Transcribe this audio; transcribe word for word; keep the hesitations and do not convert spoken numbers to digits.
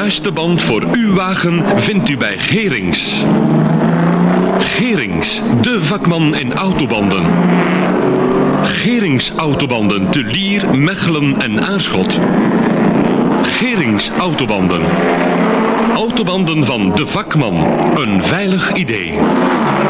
juiste band voor uw wagen vindt u bij Geerings. Geerings, de vakman in autobanden. Geerings Autobanden te Lier, Mechelen en Aarschot. Geerings Autobanden. Autobanden van de vakman. Een veilig idee.